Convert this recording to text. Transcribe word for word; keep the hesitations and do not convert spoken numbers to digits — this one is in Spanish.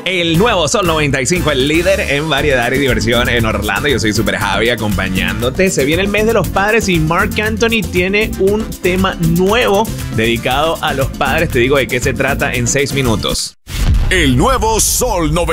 El nuevo Sol noventa y cinco, el líder en variedad y diversión en Orlando. Yo soy Super Javi acompañándote. Se viene el mes de los padres y Marc Anthony tiene un tema nuevo dedicado a los padres. Te digo de qué se trata en seis minutos. El nuevo Sol noventa y cinco.